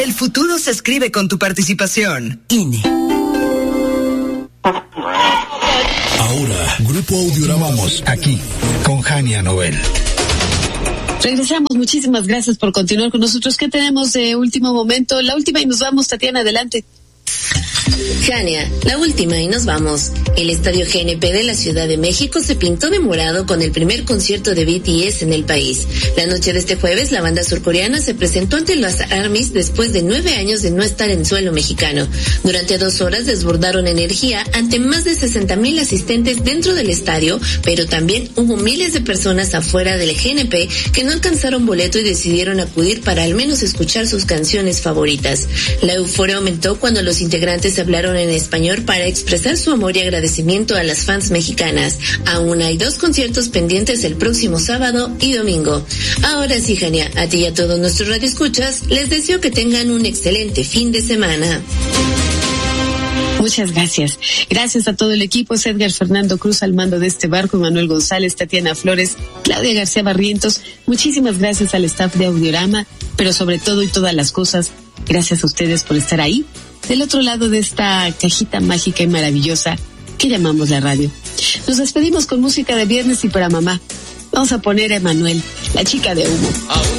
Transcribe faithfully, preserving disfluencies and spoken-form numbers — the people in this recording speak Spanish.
El futuro se escribe con tu participación. I N E. Ahora, Grupo Audiorama, vamos aquí con Jania Nobel. Regresamos, muchísimas gracias por continuar con nosotros. ¿Qué tenemos de último momento? La última y nos vamos, Tatiana, adelante. Jania, la última y nos vamos. El estadio G N P de la Ciudad de México se pintó de morado con el primer concierto de B T S en el país. La noche de este jueves, la banda surcoreana se presentó ante las ARMYs después de nueve años de no estar en suelo mexicano. Durante dos horas desbordaron energía ante más de sesenta mil asistentes dentro del estadio, pero también hubo miles de personas afuera del G N P que no alcanzaron boleto y decidieron acudir para al menos escuchar sus canciones favoritas. La euforia aumentó cuando los integrantes hablaron en español para expresar su amor y agradecimiento a las fans mexicanas. Aún hay dos conciertos pendientes el próximo sábado y domingo. Ahora sí, Jania, a ti y a todos nuestros radioescuchas, les deseo que tengan un excelente fin de semana. Muchas gracias. Gracias a todo el equipo. Es Edgar Fernando Cruz al mando de este barco, Manuel González, Tatiana Flores, Claudia García Barrientos. Muchísimas gracias al staff de Audiorama, pero sobre todo y todas las cosas, gracias a ustedes por estar ahí, del otro lado de esta cajita mágica y maravillosa que llamamos la radio. Nos despedimos con música de viernes y para mamá. Vamos a poner a Emanuel, la chica de humo.